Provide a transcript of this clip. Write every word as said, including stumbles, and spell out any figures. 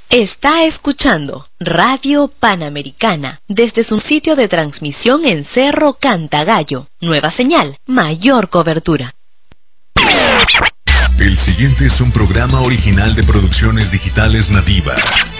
Está escuchando Radio Panamericana desde su sitio de transmisión en Cerro Cantagallo. Nueva señal, mayor cobertura. El siguiente es un programa original de Producciones Digitales Nativa.